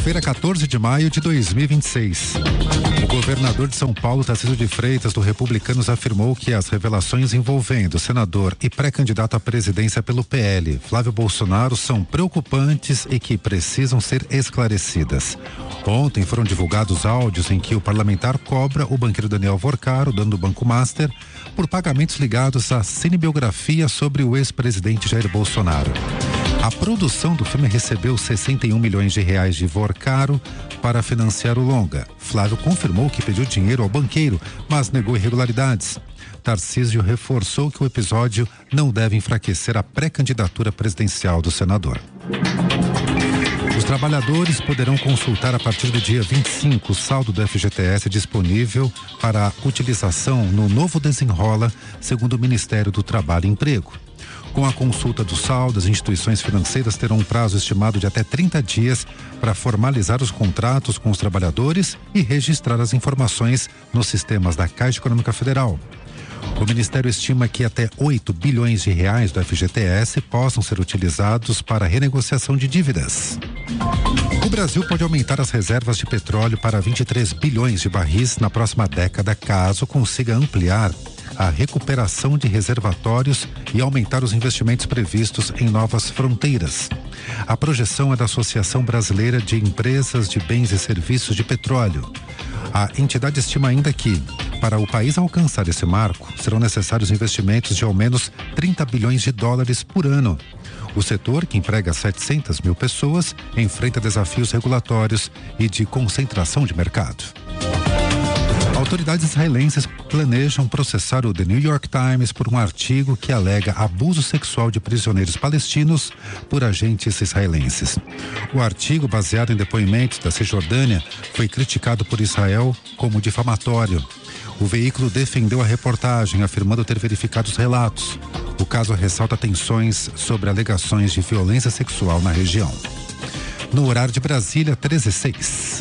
Quarta-feira, 14 de maio de 2026. O governador de São Paulo, Tarcísio de Freitas, do Republicanos, afirmou que as revelações envolvendo o senador e pré-candidato à presidência pelo PL, Flávio Bolsonaro, são preocupantes e que precisam ser esclarecidas. Ontem foram divulgados áudios em que o parlamentar cobra o banqueiro Daniel Vorcaro, dono do Banco Master, por pagamentos ligados à cinebiografia sobre o ex-presidente Jair Bolsonaro. A produção do filme recebeu 61 milhões de reais de Vorcaro para financiar o longa. Flávio confirmou que pediu dinheiro ao banqueiro, mas negou irregularidades. Tarcísio reforçou que o episódio não deve enfraquecer a pré-candidatura presidencial do senador. Os trabalhadores poderão consultar a partir do dia 25 o saldo do FGTS disponível para utilização no novo Desenrola, segundo o Ministério do Trabalho e Emprego. Com a consulta do saldo, as instituições financeiras terão um prazo estimado de até 30 dias para formalizar os contratos com os trabalhadores e registrar as informações nos sistemas da Caixa Econômica Federal. O Ministério estima que até 8 bilhões de reais do FGTS possam ser utilizados para a renegociação de dívidas. O Brasil pode aumentar as reservas de petróleo para 23 bilhões de barris na próxima década, caso consiga ampliar a recuperação de reservatórios e aumentar os investimentos previstos em novas fronteiras. A projeção é da Associação Brasileira de Empresas de Bens e Serviços de Petróleo. A entidade estima ainda que, para o país alcançar esse marco, serão necessários investimentos de ao menos 30 bilhões de dólares por ano. O setor, que emprega 700 mil pessoas, enfrenta desafios regulatórios e de concentração de mercado. Autoridades israelenses planejam processar o The New York Times por um artigo que alega abuso sexual de prisioneiros palestinos por agentes israelenses. O artigo, baseado em depoimentos da Cisjordânia, foi criticado por Israel como difamatório. O veículo defendeu a reportagem, afirmando ter verificado os relatos. O caso ressalta tensões sobre alegações de violência sexual na região. No horário de Brasília, 13h06.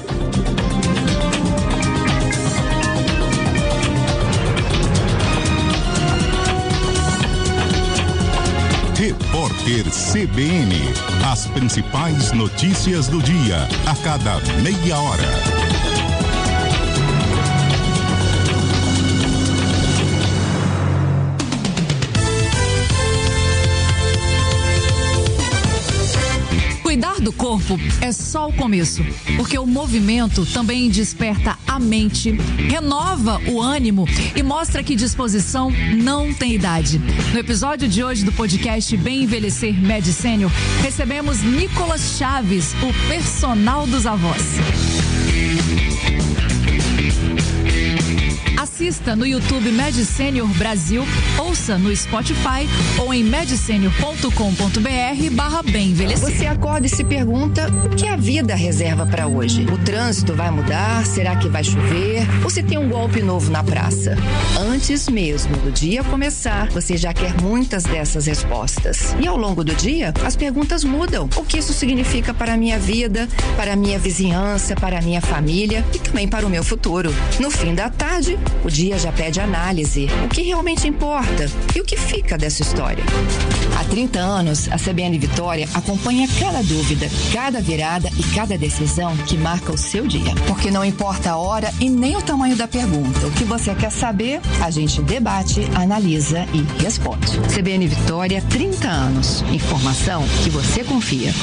Repórter CBN. As principais notícias do dia, a cada meia hora. Cuidar do corpo é só o começo, porque o movimento também desperta a mente, renova o ânimo e mostra que disposição não tem idade. No episódio de hoje do podcast Bem Envelhecer Med Senior, recebemos Nicolas Chaves, o personal dos avós. Assista no YouTube Med Senior Brasil, ouça no Spotify ou em medsenior.com.br/bem envelhecer. Você acorda e se pergunta o que a vida reserva para hoje. O trânsito vai mudar? Será que vai chover? Ou se tem um golpe novo na praça? Antes mesmo do dia começar, você já quer muitas dessas respostas. E ao longo do dia, as perguntas mudam. O que isso significa para a minha vida, para a minha vizinhança, para a minha família e também para o meu futuro? No fim da tarde, o dia já pede análise. O que realmente importa? E o que fica dessa história? Há 30 anos, a CBN Vitória acompanha cada dúvida, cada virada e cada decisão que marca o seu dia. Porque não importa a hora e nem o tamanho da pergunta. O que você quer saber, a gente debate, analisa e responde. CBN Vitória, 30 anos. Informação que você confia.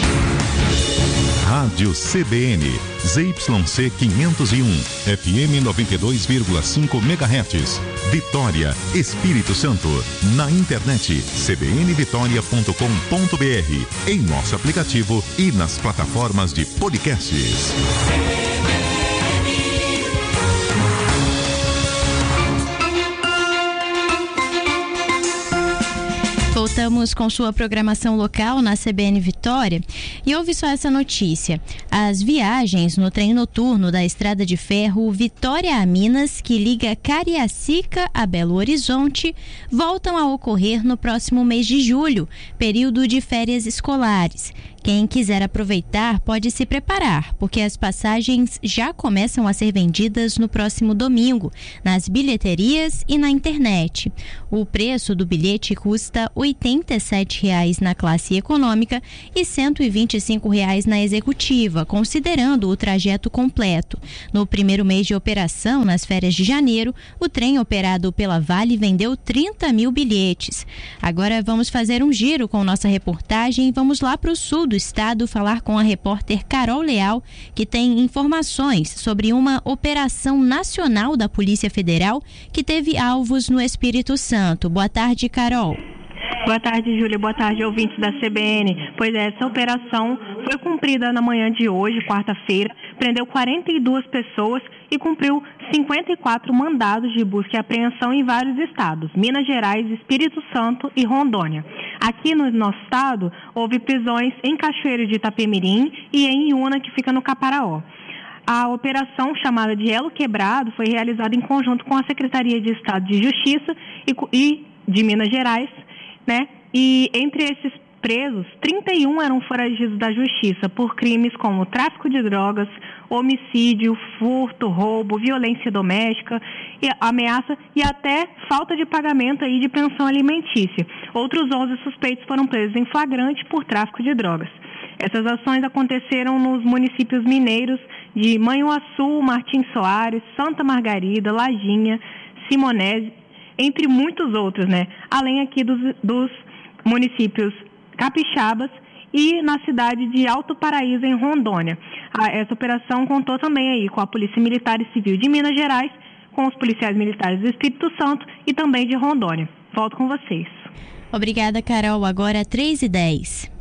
Rádio CBN, ZYC 501, FM 92,5 MHz, Vitória, Espírito Santo. Na internet, cbnvitoria.com.br, em nosso aplicativo e nas plataformas de podcasts. Voltamos com sua programação local na CBN Vitória e ouve só essa notícia. As viagens no trem noturno da Estrada de Ferro Vitória a Minas, que liga Cariacica a Belo Horizonte, voltam a ocorrer no próximo mês de julho, período de férias escolares. Quem quiser aproveitar pode se preparar, porque as passagens já começam a ser vendidas no próximo domingo, nas bilheterias e na internet. O preço do bilhete custa R$ 87,00 na classe econômica e R$ 125,00 na executiva, considerando o trajeto completo. No primeiro mês de operação, nas férias de janeiro, o trem operado pela Vale vendeu 30 mil bilhetes. Agora vamos fazer um giro com nossa reportagem. Vamos lá para o sul do estado falar com a repórter Carol Leal, que tem informações sobre uma operação nacional da Polícia Federal que teve alvos no Espírito Santo. Boa tarde, Carol. Boa tarde, Júlia. Boa tarde, ouvintes da CBN. Pois é, essa operação foi cumprida na manhã de hoje, quarta-feira, prendeu 42 pessoas e cumpriu 54 mandados de busca e apreensão em vários estados, Minas Gerais, Espírito Santo e Rondônia. Aqui no nosso estado, houve prisões em Cachoeiro de Itapemirim e em Iuna, que fica no Caparaó. A operação, chamada de Elo Quebrado, foi realizada em conjunto com a Secretaria de Estado de Justiça e de Minas Gerais, né? E entre esses presos, 31 eram foragidos da justiça por crimes como tráfico de drogas, homicídio, furto, roubo, violência doméstica, ameaça e até falta de pagamento aí de pensão alimentícia. Outros 11 suspeitos foram presos em flagrante por tráfico de drogas. Essas ações aconteceram nos municípios mineiros de Manhuaçu, Martins Soares, Santa Margarida, Lajinha, Simonese, entre muitos outros, né? Além aqui dos municípios capixabas e na cidade de Alto Paraíso, em Rondônia. Essa operação contou também aí com a Polícia Militar e Civil de Minas Gerais, com os policiais militares do Espírito Santo e também de Rondônia. Volto com vocês. Obrigada, Carol. Agora 3h10.